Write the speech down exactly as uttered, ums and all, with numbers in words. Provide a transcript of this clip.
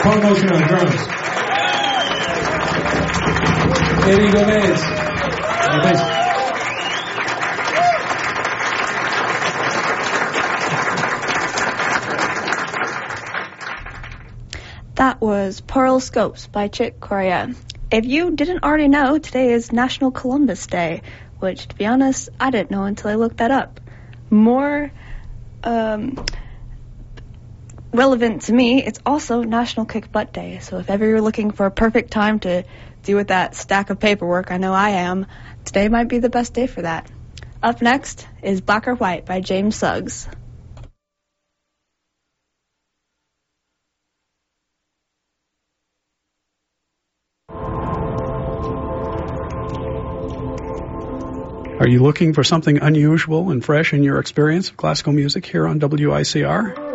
Paul Motion on drums. Eddie Gomez on bass. That was Pearl Scopes by Chick Corea. If you didn't already know, today is National Columbus Day, which, to be honest, I didn't know until I looked that up. More um, relevant to me, it's also National Kick Butt Day, so if ever you're looking for a perfect time to deal with that stack of paperwork, I know I am, today might be the best day for that. Up next is Black or White by James Suggs. Are you looking for something unusual and fresh in your experience of classical music here on W I C R?